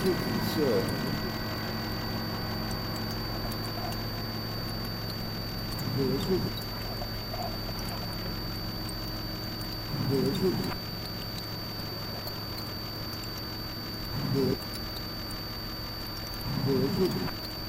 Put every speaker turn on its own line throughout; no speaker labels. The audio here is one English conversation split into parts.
自己是有自己有自己有自己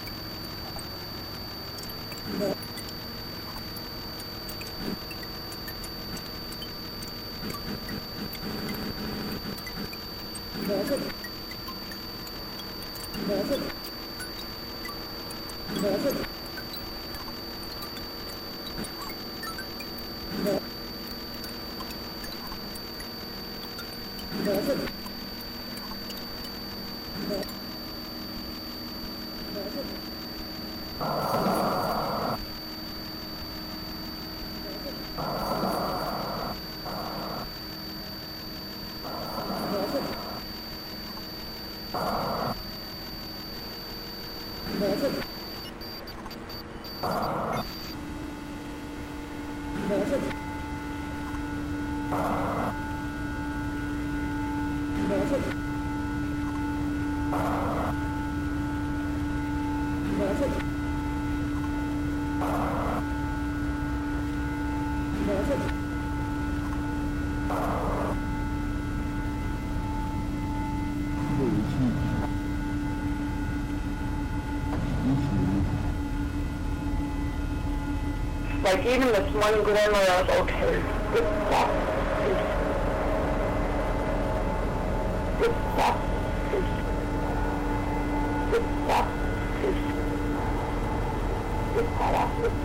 Like even this one glimmer of, okay, this stuff is, this stuff is, this stuff is, this stuff is,